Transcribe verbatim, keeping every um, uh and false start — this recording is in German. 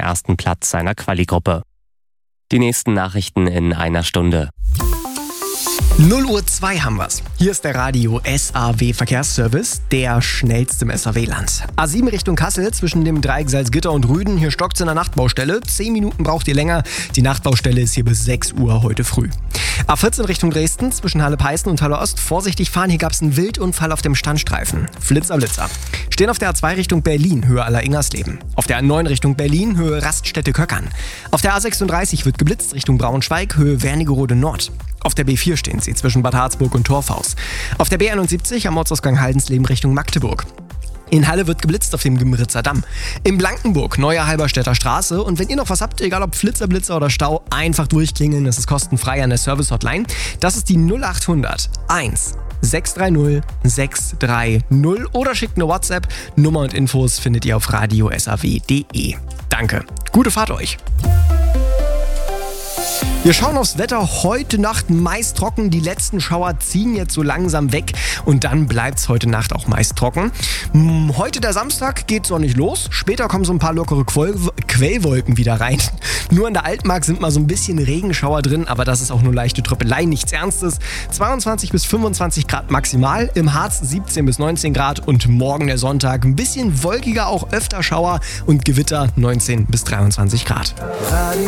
ersten Platz seiner Quali-Gruppe. Die nächsten Nachrichten in einer Stunde. null Uhr zwei haben wir's. Hier ist der Radio S A W Verkehrsservice, der schnellste im S A W-Land. A sieben Richtung Kassel zwischen dem Dreieck Salzgitter und Rüden. Hier stockt's in der Nachtbaustelle. Zehn Minuten braucht ihr länger. Die Nachtbaustelle ist hier bis sechs Uhr heute früh. A vierzehn Richtung Dresden zwischen Halle-Peißen und Halle-Ost. Vorsichtig fahren, hier gab's einen Wildunfall auf dem Standstreifen. Flitzer, Blitzer. Stehen auf der A zwei Richtung Berlin, Höhe Aller-Ingersleben. Auf der A neun Richtung Berlin, Höhe Raststätte-Köckern. Auf der A sechsunddreißig wird geblitzt Richtung Braunschweig, Höhe Wernigerode Nord. Auf der B vier stehen sie zwischen Bad Harzburg und Torfhaus. Auf der B einundsiebzig am Ortsausgang Haldensleben Richtung Magdeburg. In Halle wird geblitzt auf dem Gimritzer Damm. In Blankenburg, Neue Halberstädter Straße. Und wenn ihr noch was habt, egal ob Flitzer, Blitzer oder Stau, einfach durchklingeln. Das ist kostenfrei an der Service-Hotline. Das ist die null achthundert eins sechs drei null sechs drei null oder schickt eine WhatsApp. Nummer und Infos findet ihr auf radio s a w punkt d e. Danke. Gute Fahrt euch. Wir schauen aufs Wetter. Heute Nacht meist trocken. Die letzten Schauer ziehen jetzt so langsam weg und dann bleibt es heute Nacht auch meist trocken. Heute der Samstag geht sonnig los. Später kommen so ein paar lockere Quell- Quellwolken wieder rein. Nur in der Altmark sind mal so ein bisschen Regenschauer drin, aber das ist auch nur leichte Tröppelei, nichts Ernstes. zweiundzwanzig bis fünfundzwanzig Grad maximal. Im Harz siebzehn bis neunzehn Grad und morgen der Sonntag ein bisschen wolkiger, auch öfter Schauer und Gewitter neunzehn bis dreiundzwanzig Grad.